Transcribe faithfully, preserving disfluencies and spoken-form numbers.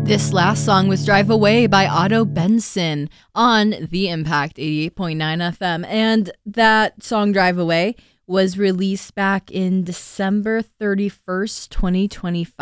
This last song was Drive Away by Otto Benson on The Impact eighty-eight point nine F M. And that song, Drive Away, was released back in December thirty-first, twenty twenty-five.